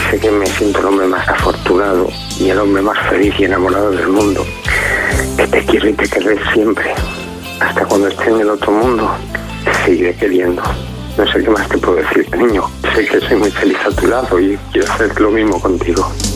Sé que me siento el hombre más afortunado y el hombre más feliz y enamorado del mundo. Que te quiero y te querré siempre. Hasta cuando esté en el otro mundo, te seguiré queriendo. No sé qué más te puedo decir, cariño. Sé que soy muy feliz a tu lado y quiero hacer lo mismo contigo.